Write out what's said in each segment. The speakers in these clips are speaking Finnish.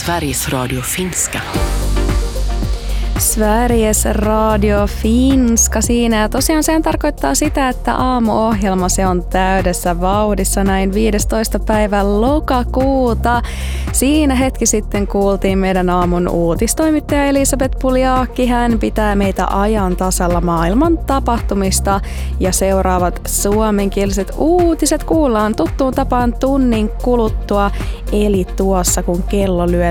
Sveriges Radio Finska. Sveriges Radio Finska siinä. Ja tosiaan se tarkoittaa sitä, että aamuohjelma se on täydessä vauhdissa näin 15. päivän lokakuuta. Siinä hetki sitten kuultiin meidän aamun uutistoimittaja Elisabeth Puljaki. Hän pitää meitä ajan tasalla maailman tapahtumista ja seuraavat suomenkieliset uutiset kuullaan tuttuun tapaan tunnin kuluttua. Eli tuossa kun kello lyö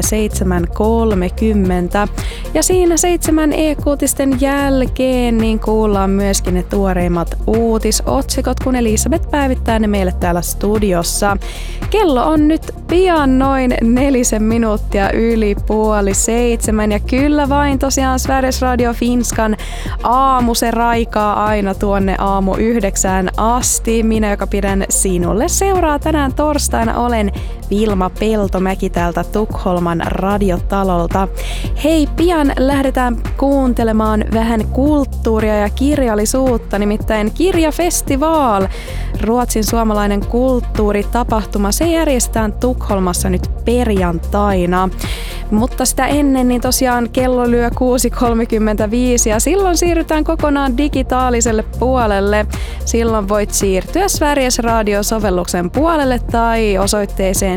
7.30 ja siinä 7 e-uutisten jälkeen niin kuullaan myöskin ne tuoreimmat uutisotsikot, kun Elisabeth päivittää ne meille täällä studiossa. Kello on nyt pian noin 4 minuuttia yli 6:30 ja kyllä vain tosiaan Sveriges Radio Finskan aamu se raikaa aina tuonne aamu 9 asti. Minä, joka pidän sinulle seuraa tänään torstaina, olen Vilma Peltomäki täältä Tukholman radiotalolta. Hei, pian lähdetään kuuntelemaan vähän kulttuuria ja kirjallisuutta, nimittäin Kirjafestival, Ruotsin suomalainen kulttuuritapahtuma. Se järjestetään Tukholmassa nyt perjantaina. Mutta sitä ennen niin tosiaan kello lyö 6.35 ja silloin siirrytään kokonaan digitaaliselle puolelle. Silloin voit siirtyä Sveriges Radio-sovelluksen puolelle tai osoitteeseen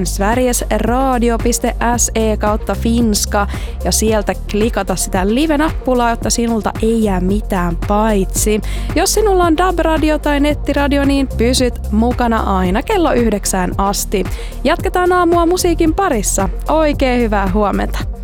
sverigesradio.se/finska ja sieltä klikata sitä live-nappulaa, jotta sinulta ei jää mitään paitsi. Jos sinulla on DAB-radio tai nettiradio, niin pysyt mukana aina kello 9 asti. Jatketaan aamua musiikin parissa. Oikein hyvää huomenta.